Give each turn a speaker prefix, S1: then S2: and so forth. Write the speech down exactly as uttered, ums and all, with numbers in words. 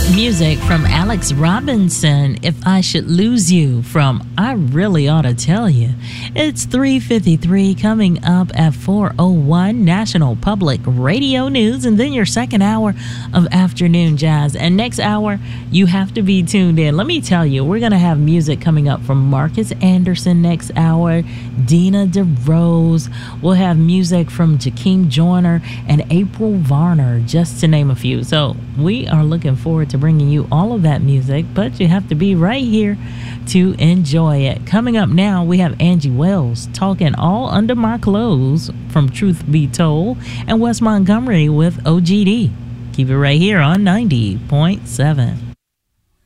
S1: Music from Alex Robinson, If I Should Lose You, from I Really Ought to Tell You. It's three fifty-three, coming up at four oh one, National Public Radio News, and then your second hour of Afternoon Jazz. And next hour, you have to be tuned in. Let me tell you, we're going to have music coming up from Marcus Anderson next hour, Dina DeRose. We'll have music from Jakeem Joyner and April Varner, just to name a few. So we are looking forward to bringing you all of that music, but you have to be right here to enjoy it. Coming up now, we have Angie Wells talking All Under My Clothes from Truth Be Told, and Wes Montgomery with O G D. Keep it right here on ninety point seven.